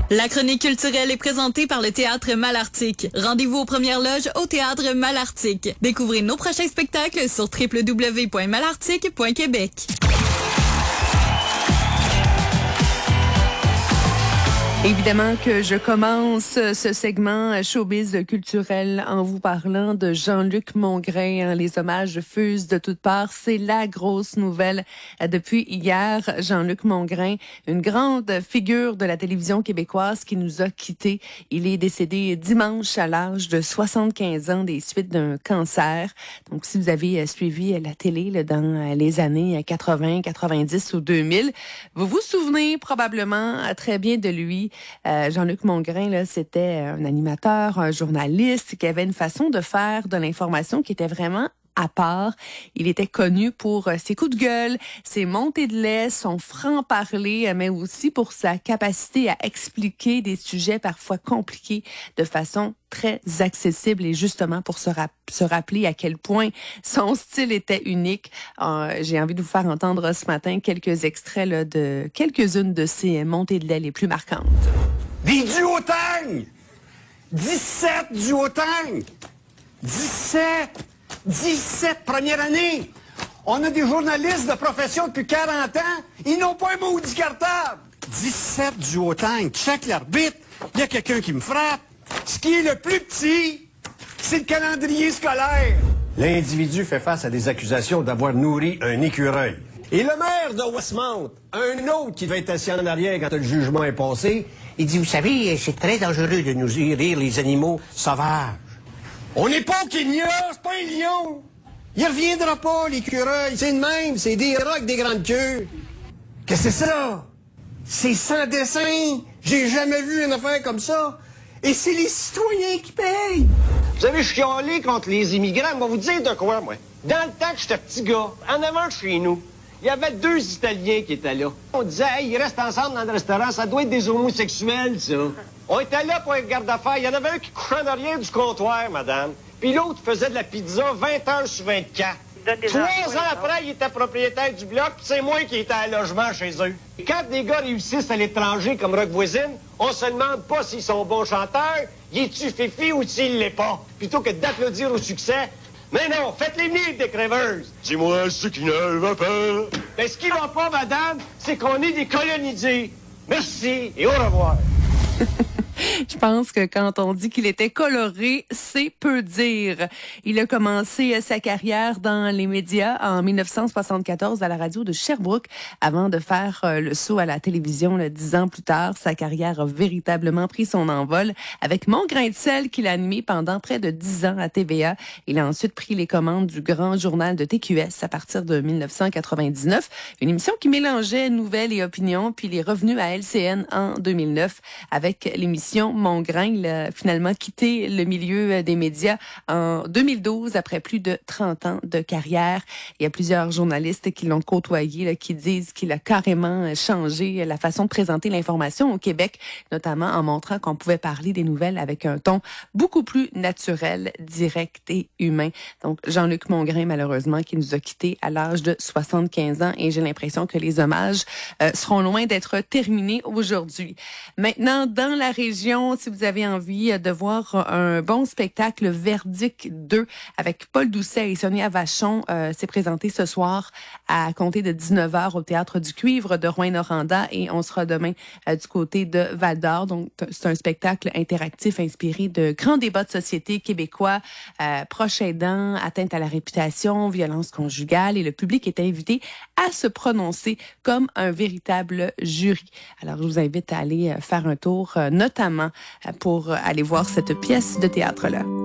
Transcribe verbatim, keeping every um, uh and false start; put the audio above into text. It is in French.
La chronique culturelle est présentée par le Théâtre Malartic. Rendez-vous aux premières loges au Théâtre Malartic. Découvrez nos prochains spectacles sur w w w point malartic point québec. Évidemment que je commence ce segment showbiz culturel en vous parlant de Jean-Luc Mongrain. Les hommages fusent de toutes parts. C'est la grosse nouvelle depuis hier. Jean-Luc Mongrain, une grande figure de la télévision québécoise qui nous a quittés. Il est décédé dimanche à l'âge de soixante-quinze ans des suites d'un cancer. Donc, si vous avez suivi la télé là, dans les années quatre-vingts, quatre-vingt-dix ou deux mille, vous vous souvenez probablement très bien de lui. Euh, Jean-Luc Mongrain, là, c'était un animateur, un journaliste qui avait une façon de faire de l'information qui était vraiment à part. Il était connu pour ses coups de gueule, ses montées de lait, son franc-parler, mais aussi pour sa capacité à expliquer des sujets parfois compliqués de façon très accessible et justement pour se, rap- se rappeler à quel point son style était unique. Euh, j'ai envie de vous faire entendre ce matin quelques extraits là, de quelques-unes de ses montées de lait les plus marquantes. Des duotangs! dix-sept duotangs! dix-sept! dix-sept première année! On a des journalistes de profession depuis quarante ans, ils n'ont pas un maudit cartable! dix-sept duotangs, check l'arbitre, il y a quelqu'un qui me frappe. Ce qui est le plus petit, c'est le calendrier scolaire. L'individu fait face à des accusations d'avoir nourri un écureuil. Et le maire de Westmount, un autre qui devait être assis en arrière quand le jugement est passé, il dit, vous savez, c'est très dangereux de nous nourrir les animaux sauvages. On n'est pas au Kenya, c'est pas un lion. Il reviendra pas, l'écureuil, c'est le même, c'est des rats avec des grandes queues. Qu'est-ce que c'est ça? C'est sans dessin. J'ai jamais vu une affaire comme ça. Et c'est les citoyens qui payent. Vous avez chialé contre les immigrants. On va vous dire de quoi, moi. Dans le temps que j'étais petit gars, en avant de chez nous, il y avait deux Italiens qui étaient là. On disait, hey, ils restent ensemble dans le restaurant, ça doit être des homosexuels, ça. On était là pour un garde-affaires. Il y en avait un qui couchait en arrière du comptoir, madame. Puis l'autre faisait de la pizza vingt heures sur vingt-quatre. Trois ans après, il était propriétaire du bloc, puis c'est moi qui étais à logement chez eux. Et quand des gars réussissent à l'étranger comme Rock Voisine, on se demande pas s'ils sont bons chanteurs, y est-tu fifi ou s'il l'est pas. Plutôt que d'applaudir au succès, mais non, faites-les venir des crèveuses. Dis-moi ce qui ne va pas. Ben, ce qui va pas, madame, c'est qu'on est des colonisés. Merci et au revoir. Je pense que quand on dit qu'il était coloré, c'est peu dire. Il a commencé sa carrière dans les médias en dix-neuf cent soixante-quatorze à la radio de Sherbrooke avant de faire le saut à la télévision là, dix ans plus tard. Sa carrière a véritablement pris son envol avec Mon grain de sel qu'il a animé pendant près de dix ans à T V A. Il a ensuite pris les commandes du Grand Journal de T Q S à partir de dix-neuf cent quatre-vingt-dix-neuf, une émission qui mélangeait nouvelles et opinions, puis il est revenu à L C N en deux mille neuf avec l'émission Mongrain. Il a finalement quitté le milieu des médias en deux mille douze après plus de trente ans de carrière. Il y a plusieurs journalistes qui l'ont côtoyé, là, qui disent qu'il a carrément changé la façon de présenter l'information au Québec, notamment en montrant qu'on pouvait parler des nouvelles avec un ton beaucoup plus naturel, direct et humain. Donc, Jean-Luc Mongrain, malheureusement, qui nous a quittés à l'âge de soixante-quinze ans et j'ai l'impression que les hommages euh, seront loin d'être terminés aujourd'hui. Maintenant, dans la région, si vous avez envie de voir un bon spectacle, Verdict deux avec Paul Doucet et Sonia Vachon, euh, s'est présenté ce soir à compter de dix-neuf heures au Théâtre du Cuivre de Rouyn-Noranda et on sera demain euh, du côté de Val-d'Or. Donc, c'est un spectacle interactif inspiré de grands débats de société québécois, euh, proches aidants, atteinte à la réputation, violence conjugale et le public est invité à se prononcer comme un véritable jury. Alors, je vous invite à aller faire un tour, euh, notamment pour aller voir cette pièce de théâtre-là.